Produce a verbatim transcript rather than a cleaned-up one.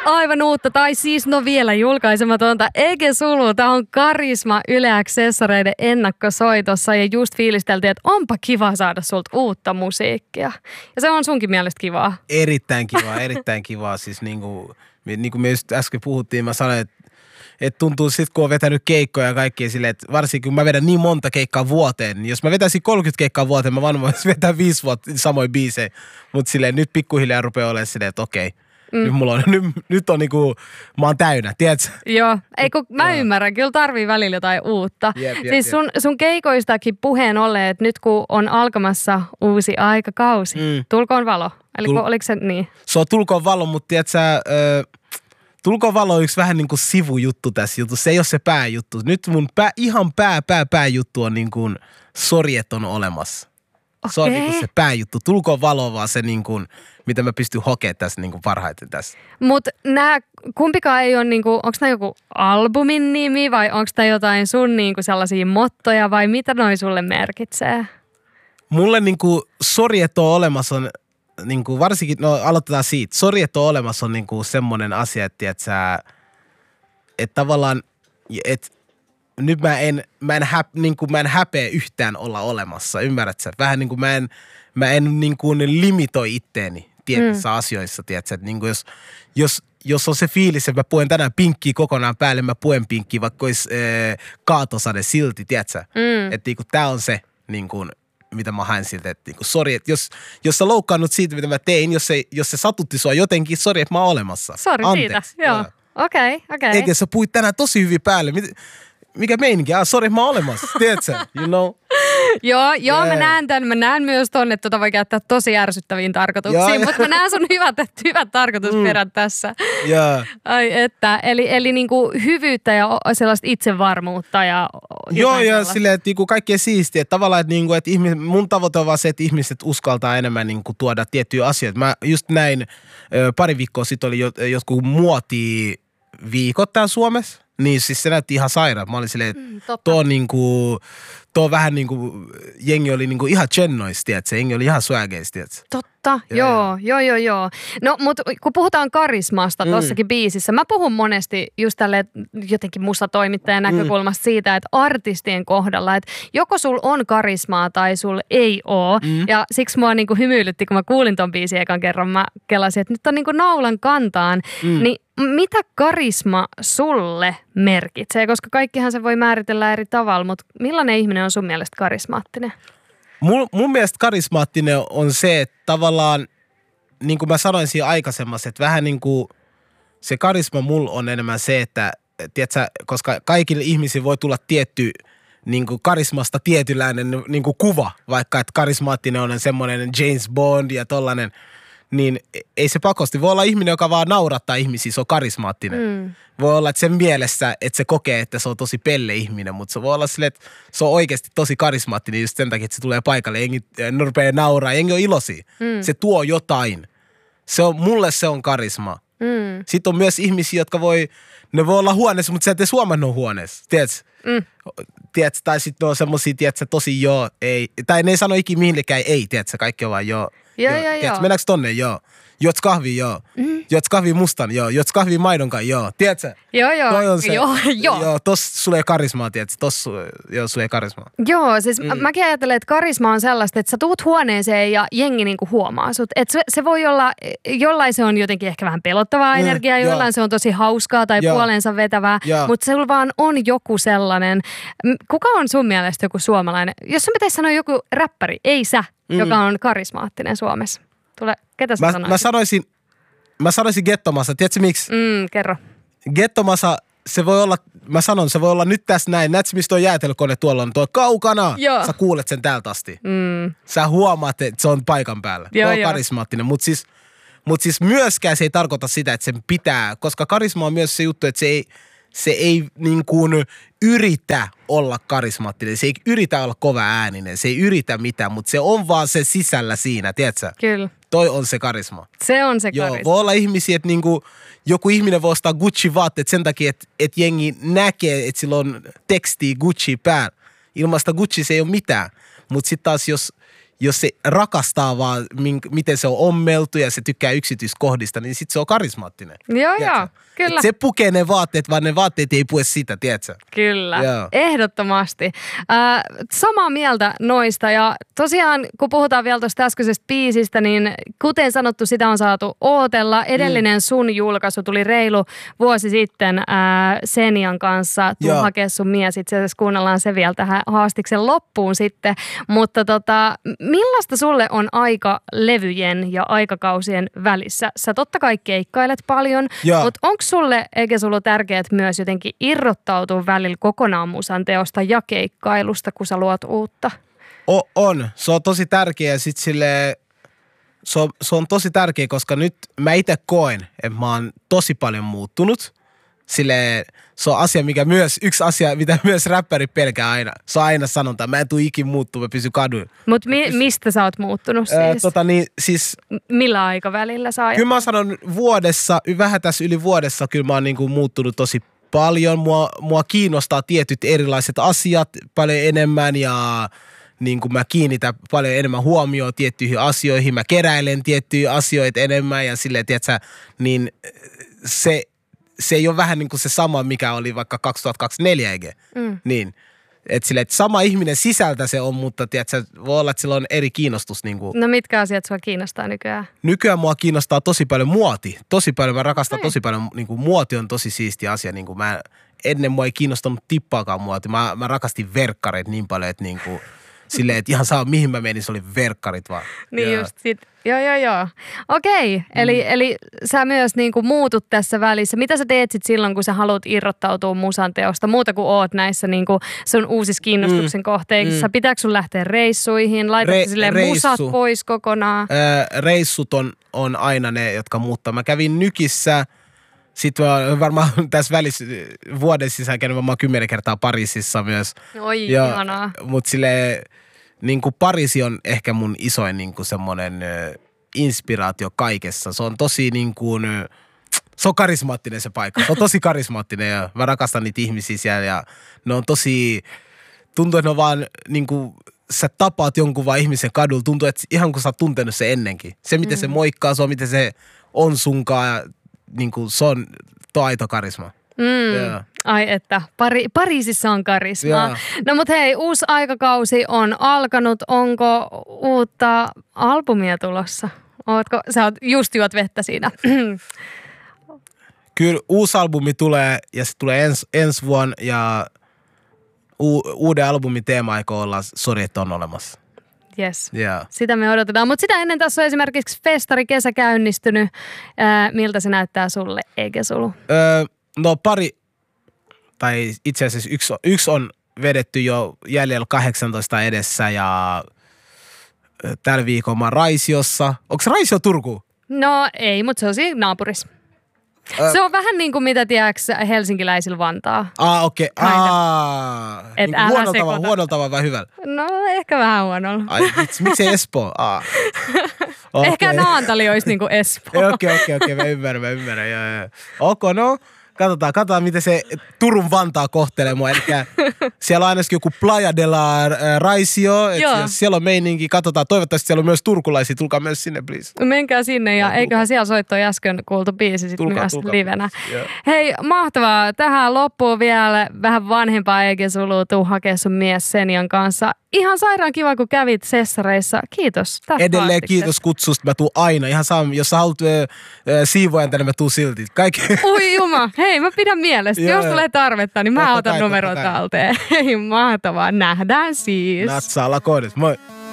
aivan uutta, tai siis no vielä julkaisematonta. Eikä sulu, tää on Karisma Yle Accessoreiden ennakkosoitossa ja just fiilisteltiin, että onpa kiva saada sulta uutta musiikkia. Ja se on sunkin mielestä kivaa. Erittäin kivaa, erittäin kivaa. Siis niin kuin, niin kuin me just äsken puhuttiin, mä sanoin, että että tuntuu sitten, kun on vetänyt keikkoja ja kaikkea silleen, että varsinkin kun mä vedän niin monta keikkaa vuoteen, niin jos mä vetäisin kolmekymmentä keikkaa vuoteen, mä vaan voisin vetää viisi vuotta samoin biisejä. Mutta silleen nyt pikkuhiljaa rupeaa olemaan silleen, että okei, mm. nyt mulla on, nyt, nyt on niinku, mä oon täynnä, tiedätkö? Joo, ei kun mä ymmärrän, kyllä tarvii välillä jotain uutta. Jep, jep, siis sun, sun keikoistakin puheen olleen, että nyt kun on alkamassa uusi aikakausi, mm. tulkoon valo. Eli Tul- oliko se niin? Se on tulkoon valo, mutta tiedätkö, öö, tulkoon valo on yksi vähän niin kuin sivujuttu tässä jutussa. Se ei ole se pääjuttu. Nyt mun pää, ihan pää, pää, pääjuttu on niin kuin sori, että on olemassa. Okay. Se on niin kuin se pääjuttu. Tulkoon valo vaan se niin kuin, mitä mä pystyn hokemaan tässä niin kuin parhaiten tässä. Mutta nämä kumpikaan ei ole niin kuin, onko tämä joku albumin nimi vai onko tämä jotain sun niin kuin sellaisia mottoja vai mitä noi sulle merkitsee? Mulle niin kuin sori, että on olemassa on niin kuin varsinkin, no aloitetaan siitä. Sori, että on olemassa on niin kuin semmoinen asia, että, että, sä, että tavallaan, että nyt mä en, mä en, häp, niin kuin mä en häpeä yhtään olla olemassa, ymmärrät sä? Vähän niin kuin mä en, mä en niin kuin limitoi itteeni tietyissä mm. asioissa, tiedätkö? Että niin kuin jos, jos, jos on se fiilis, että mä puen tänään pinkkiä kokonaan päälle, mä puen pinkkiä, vaikka olisi ee, kaatosade silti, tiedätkö? Mm. Että niin kuin tää on se niin kuin mitä mä haen siltä, että niinku, sori, että jos, jos sä loukkaannut siitä, mitä mä tein, jos se, jos se satutti sua jotenkin, sori, että mä oon olemassa. Sori siitä, joo. Okei, okei. Okay, okay. Eikä sä puhuit tänään tosi hyvin päälle. Mikä meininki? Ah, sori, että mä oon olemassa. Tiedätkö? You know? Joo, joo, yeah. mä näen tämän. Mä näen myös ton, että tota voi käyttää tosi ärsyttäviin tarkoituksiin, mutta mä näen sun hyvät, hyvät tarkoitusperät mm. tässä. Yeah. Ai että, eli, eli niinku hyvyyttä ja sellaista itsevarmuutta ja joo, ja silleen, että niinku kaikkea siistiä. Että tavallaan, että, niinku, että ihmis, mun tavoite on vaan se, että ihmiset uskaltaa enemmän niinku tuoda tiettyjä asioita. Mä just näin, pari viikkoa sitten oli jotkut muotiviikot täällä Suomessa. Niin siis se näytti ihan sairaan. Mä olin silleen, että mm, tuo on niinku, tuo vähän niinku, jengi oli niinku ihan chennois, tiedätkö? Jengi oli ihan swaggeis, tiedätkö? Totta, ja joo, joo, joo, joo. No, mutta kun puhutaan karismasta mm. tossakin biisissä, mä puhun monesti just tälle jotenkin musatoimittajan näkökulmasta mm. siitä, että artistien kohdalla, että joko sul on karismaa tai sul ei oo. Mm. Ja siksi mua niinku hymyilytti, kun mä kuulin ton biisin ekan kerran, mä kelasin, että nyt on niinku naulan kantaan, mm. niin mitä karisma sulle merkitsee? Koska kaikkihan se voi määritellä eri tavalla, mutta millainen ihminen on sun mielestä karismaattinen? Mun, mun mielestä karismaattinen on se, että tavallaan, niin kuin mä sanoin siinä aikaisemmassa, että vähän niin kuin se karisma mulla on enemmän se, että tiedätkö, koska kaikille ihmisille voi tulla tietty niin kuin karismasta tietynlainen niin kuin kuva, vaikka että karismaattinen on semmoinen James Bond ja tollainen, niin ei se pakosti. Voi olla ihminen, joka vaan naurattaa ihmisiä, se on karismaattinen. Mm. Voi olla, että sen mielessä, että se kokee, että se on tosi pelle ihminen, mutta se voi olla silleen, että se on oikeasti tosi karismaattinen just sen takia, että se tulee paikalle, jengi rupeaa nauraa, jengi on iloisia. Mm. Se tuo jotain. Se on, mulle se on karisma. Mm. Sitten on myös ihmisiä, jotka voi, ne voi olla huoneessa, mutta sä et edes huomannut huoneessa. Tiedätkö? Mm. Tiedätkö? Tai sitten ne on semmosia, tiedätkö, tosi joo, ei. Tai ne ei sano ikinä mihinkään ei, tiedätkö? Kaikki on vaan joo. Joo, joo, joo. Tiedätkö, mennäänkö tonne? Joo. Juots kahvia? Joo. Mm. Juots kahvia mustan? Joo. Juots kahvia maidonkaan? Joo. Tiedätkö? Joo, joo. Toi on se, joo, joo. Joo, tossa sulle ei karismaa, tiedätkö? Tossa joo, sulle ei karismaa. Joo, siis mm. mäkin ajattelen, että karisma on sellaista, että sä tuut huoneeseen ja jengi niinku huomaa sut. Että se, se voi olla, jollain se on jotenkin ehkä vähän pelottavaa mm, energiaa, jollain joo. se on tosi hauskaa tai joo. puolensa vetävää, joo. mutta se vaan on joku sellainen. Kuka on sun mielestä joku suomalainen? Jos sun pitäisi sanoa joku räppäri, ei sä, mm. joka on karismaattinen Suomessa. Tule, ketä sä mä, sanoisit? Mä sanoisin, mä sanoisin Gettomasa. Tiedätkö miksi? Mm, kerro. Gettomasa, se voi olla, mä sanon, se voi olla nyt tässä näin. Näetkö, mistä tuo jäätelökone tuolla on? Tuo kaukana. Joo. Sä kuulet sen täältä asti. Mm. Sä huomaat, että se on paikan päällä. Joo, tuo on karismaattinen. Mutta siis, mut siis myöskään se ei tarkoita sitä, että sen pitää. Koska karisma on myös se juttu, että se ei, se ei niin kuin yritä olla karismaattinen. Se ei yritä olla kova ääninen. Se ei yritä mitään, mutta se on vaan se sisällä siinä, tiedätkö? Kyllä. Toi on se karisma. Se on se karisma. Joo, voi olla ihmisiä, että niinku, joku ihminen voi ostaa Gucci-vaatteet sen takia, että, että jengi näkee, että sillä on tekstiä Gucci päällä. Ilman sitä Gucci se ei ole mitään. Mutta sitten taas, jos, jos se rakastaa vaan, mink- miten se on ommeltu ja se tykkää yksityiskohdista, niin sit se on karismaattinen. Joo, joo, kyllä. Et se pukee ne vaatteet, vaan ne vaatteet ei pue sitä, tiedätkö? Kyllä, Joo. ehdottomasti. Äh, samaa mieltä noista ja tosiaan kun puhutaan vielä tuosta äskeisestä biisistä, niin kuten sanottu, sitä on saatu ootella. Edellinen sun julkaisu tuli reilu vuosi sitten äh, Senian kanssa. Tuu Joo. hakea sun mies, itse asiassa kuunnellaan se vielä tähän haastiksen loppuun sitten. Mutta tota, millaista sulle on aika levyjen ja aikakausien välissä? Sä totta kai keikkailet paljon, Joo. mutta onko sulle, eikä sulla tärkeää myös jotenkin irrottautua välillä kokonaan musan teosta ja keikkailusta, kun sä luot uutta? O- on. Se on tosi tärkeä ja sit sille, se on, se on tosi tärkeä, koska nyt mä itse koen, että mä oon tosi paljon muuttunut. Sille se on asia, mikä myös, yksi asia, mitä myös räppäri pelkää aina. Se on aina sanonta, mä en tuu ikin muuttua, mä pysyn kaduilla. Mutta mi- mistä sä oot muuttunut siis? Ää, tota niin, siis M- Millä aikavälillä sä ajat? kyllä mä sanon vuodessa, vähän tässä yli vuodessa, kyllä mä oon niinku muuttunut tosi paljon. Mua, mua kiinnostaa tietyt erilaiset asiat paljon enemmän ja niin kuin mä kiinnitän paljon enemmän huomioon tiettyihin asioihin. Mä keräilen tiettyjä asioita enemmän ja silleen, tiedätkö, niin se, se ei ole vähän niin kuin se sama, mikä oli vaikka kaksituhattakaksikymmentäneljä, eikä? Mm. Niin. Että silleen, että sama ihminen sisältä se on, mutta tiedätkö, voi olla, että sillä on eri kiinnostus. Niin kuin. No mitkä asiat sua kiinnostaa nykyään? Nykyään mua kiinnostaa tosi paljon muoti. Tosi paljon, mä rakastan Ai. tosi paljon, niin kuin muoti on tosi siisti asia. Niin kuin mä, ennen mua ei kiinnostanut tippaakaan muoti. Mä, mä rakastin verkkareita niin paljon, että niin kuin, silleen, että ihan saa mihin mä menin, se oli verkkarit vaan. Niin Ja- just sit. Joo, joo, joo. Okei, eli, Mm. eli sä myös niinku muutut tässä välissä. Mitä sä teet sit silloin, kun sä haluat irrottautua musan teosta? Muuta kuin oot näissä niinku sun uusissa kiinnostuksen Mm. kohteissa. Mm. Pitääkö sun lähteä reissuihin? Laitatko Re- silleen reissu. musat pois kokonaan? Ää, reissut on, on aina ne, jotka muuttaa. Mä kävin Nykissä, sitten mä oon varmaan tässä välissä vuoden sisään käynyt varmaan kymmenen kertaa Pariisissa myös. Oi, Ja- ihanaa. Mutta silleen, niin kuin Pariisi on ehkä mun isoin niin kuin semmoinen ö, inspiraatio kaikessa. Se on tosi niin kuin, ö, se on karismaattinen se paikka. Se on tosi karismaattinen ja mä rakastan niitä ihmisiä siellä ja ne on tosi, tuntuu, että ne on vaan niin kuin, sä tapaat jonkun vaan ihmisen kadulla. Tuntuu, että ihan kun sä oot tuntenut se ennenkin. Se, miten mm. se moikkaa, se on, miten se on sunkaan ja niin kuin, se on tuo aito karisma. Mm. Joo. Ai että, Pari- Pariisissa on karismaa. Joo. No mut hei, uusi aikakausi on alkanut. Onko uutta albumia tulossa? Ootko, sä oot just juot vettä siinä. Kyllä uusi albumi tulee ja se tulee ens, ensi vuonna ja u, uuden albumin teema aikoo olla Sori, että on olemassa. Yes. Yeah. Sitä me odotetaan. Mutta sitä ennen tässä on esimerkiksi festari kesä käynnistynyt. Ää, miltä se näyttää sulle, eikä sulu? Öö, no pari, tai itse asiassa yksi, yksi on vedetty jo jäljellä kahdeksantoista edessä ja ö, tällä viikolla mä oon Raisiossa. Onko Raisio Turku? No ei, mutta se on siinä naapurissa. Ää, Se on vähän niin kuin mitä tiedätkö helsinkiläisillä Vantaa. Aa, okei. Okay. Kinda. Aa, Et niin älä huonolta vai, sekoita. huonolta vai, vai hyvällä? No ehkä vähän huonolla. Ai, vitsi, miksei Espoo? Aa. Okay. Ehkä Naantali olisi niin kuin Espoo. Okei, okei, okei, mä ymmärrän, mä ymmärrän. Joo, joo. Ok, no, katsotaan, katsotaan, miten se Turun Vantaa kohtelee mua. Eli siellä on ainakin joku Playa de la äh, Raisio, että Joo. jos siellä on meininki, katsotaan. Toivottavasti siellä on myös turkulaisia, tulkaa myös sinne, please. Menkää sinne ja Joo, eiköhän siellä soittoi äsken kuultu biisi sitten Tulkaa, myös tulkaa. livenä. Joo. Hei, mahtavaa. Tähän loppuu vielä vähän vanhempaa eikä suluu. Tuu hakea sun mies Senian kanssa. Ihan sairaan kiva, kun kävit sessareissa. Kiitos tästä Edelleen haastiksesta. kiitos kutsusta, mä tuun aina. Ihan saa, jos sä haluat äh, siivoajan tänne, mä tuun silti. Kaikki. Ui juma, hei mä pidän mielestä. Joo, Jos joo. tulee tarvetta, niin mä Totta otan kai, numeron totta kai. talteen. Hei, mahtavaa. Nähdään siis. Natsaa lakoides, moi.